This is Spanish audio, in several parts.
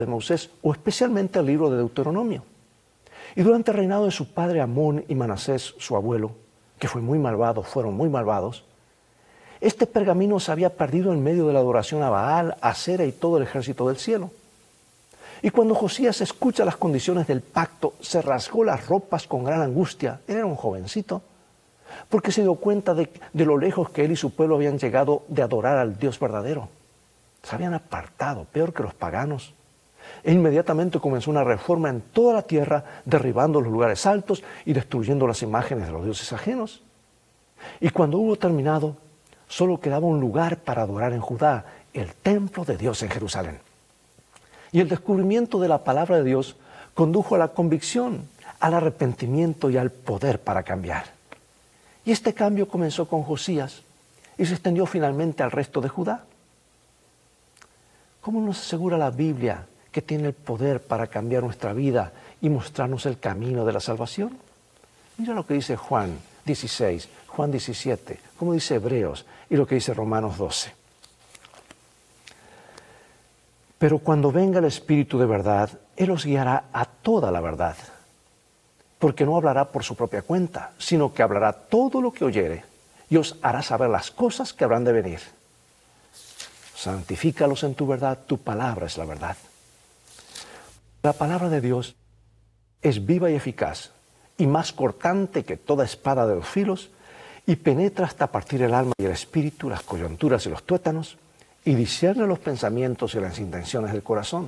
de Moisés, o especialmente el libro de Deuteronomio. Y durante el reinado de su padre Amón y Manasés, su abuelo, que fue muy malvado, fueron muy malvados, este pergamino se había perdido en medio de la adoración a Baal, a Acera y todo el ejército del cielo. Y cuando Josías escucha las condiciones del pacto, se rasgó las ropas con gran angustia. Él era un jovencito, porque se dio cuenta de lo lejos que él y su pueblo habían llegado de adorar al Dios verdadero. Se habían apartado, peor que los paganos. E inmediatamente comenzó una reforma en toda la tierra, derribando los lugares altos y destruyendo las imágenes de los dioses ajenos. Y cuando hubo terminado, solo quedaba un lugar para adorar en Judá, el templo de Dios en Jerusalén. Y el descubrimiento de la palabra de Dios condujo a la convicción, al arrepentimiento y al poder para cambiar. Y este cambio comenzó con Josías y se extendió finalmente al resto de Judá. ¿Cómo nos asegura la Biblia que tiene el poder para cambiar nuestra vida y mostrarnos el camino de la salvación? Mira lo que dice Juan 16, Juan 17, como dice Hebreos y lo que dice Romanos 12. Pero cuando venga el Espíritu de verdad, Él os guiará a toda la verdad, porque no hablará por su propia cuenta, sino que hablará todo lo que oyere y os hará saber las cosas que habrán de venir. Santifícalos en tu verdad, tu palabra es la verdad. La palabra de Dios es viva y eficaz, y más cortante que toda espada de 2 filos, y penetra hasta partir el alma y el espíritu, las coyunturas y los tuétanos, y discierne los pensamientos y las intenciones del corazón.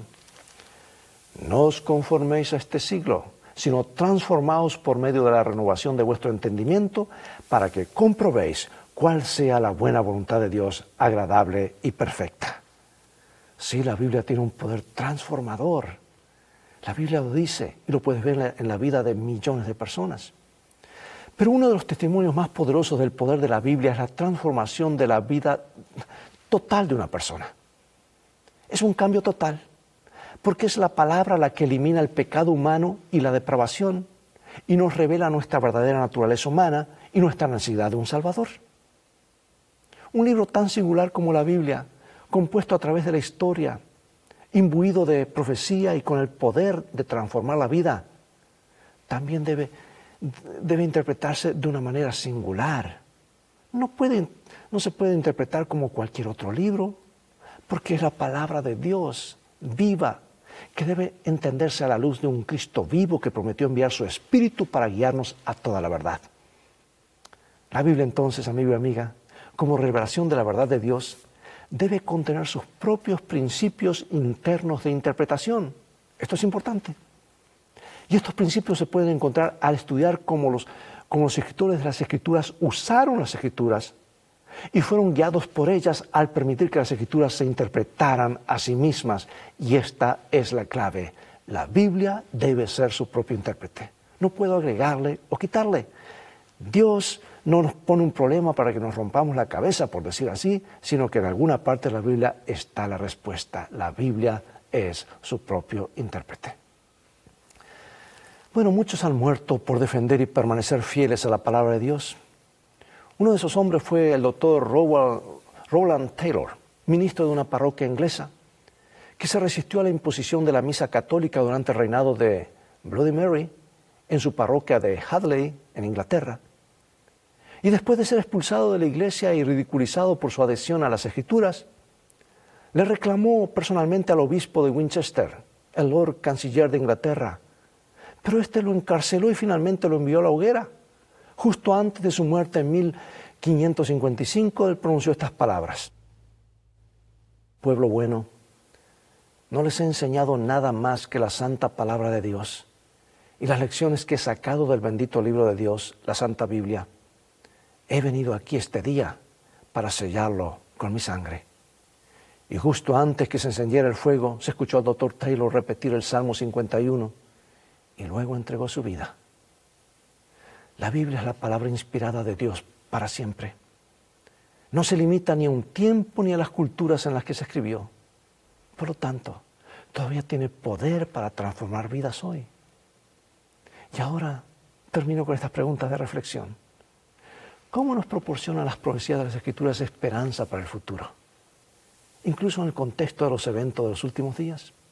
No os conforméis a este siglo, sino transformaos por medio de la renovación de vuestro entendimiento, para que comprobéis cuál sea la buena voluntad de Dios, agradable y perfecta. Sí, la Biblia tiene un poder transformador. La Biblia lo dice y lo puedes ver en la vida de millones de personas. Pero uno de los testimonios más poderosos del poder de la Biblia es la transformación de la vida total de una persona. Es un cambio total, porque es la palabra la que elimina el pecado humano y la depravación y nos revela nuestra verdadera naturaleza humana y nuestra necesidad de un Salvador. Un libro tan singular como la Biblia, compuesto a través de la historia, imbuido de profecía y con el poder de transformar la vida, también debe interpretarse de una manera singular. No se puede interpretar como cualquier otro libro, porque es la palabra de Dios viva, que debe entenderse a la luz de un Cristo vivo que prometió enviar su Espíritu para guiarnos a toda la verdad. La Biblia entonces, amigo y amiga, como revelación de la verdad de Dios, debe contener sus propios principios internos de interpretación. Esto es importante. Y estos principios se pueden encontrar al estudiar cómo los escritores de las Escrituras usaron las Escrituras y fueron guiados por ellas al permitir que las Escrituras se interpretaran a sí mismas. Y esta es la clave. La Biblia debe ser su propio intérprete. No puedo agregarle o quitarle. Dios no nos pone un problema para que nos rompamos la cabeza, por decir así, sino que en alguna parte de la Biblia está la respuesta. La Biblia es su propio intérprete. Bueno, muchos han muerto por defender y permanecer fieles a la palabra de Dios. Uno de esos hombres fue el doctor Rowland Taylor, ministro de una parroquia inglesa, que se resistió a la imposición de la misa católica durante el reinado de Bloody Mary en su parroquia de Hadley, en Inglaterra. Y después de ser expulsado de la iglesia y ridiculizado por su adhesión a las Escrituras, le reclamó personalmente al obispo de Winchester, el Lord Canciller de Inglaterra, pero éste lo encarceló y finalmente lo envió a la hoguera. Justo antes de su muerte en 1555, él pronunció estas palabras: pueblo bueno, no les he enseñado nada más que la santa palabra de Dios y las lecciones que he sacado del bendito libro de Dios, la Santa Biblia. He venido aquí este día para sellarlo con mi sangre. Y justo antes que se encendiera el fuego, se escuchó al doctor Taylor repetir el Salmo 51 y luego entregó su vida. La Biblia es la palabra inspirada de Dios para siempre. No se limita ni a un tiempo ni a las culturas en las que se escribió. Por lo tanto, todavía tiene poder para transformar vidas hoy. Y ahora termino con estas preguntas de reflexión. ¿Cómo nos proporcionan las profecías de las Escrituras esperanza para el futuro? Incluso en el contexto de los eventos de los últimos días.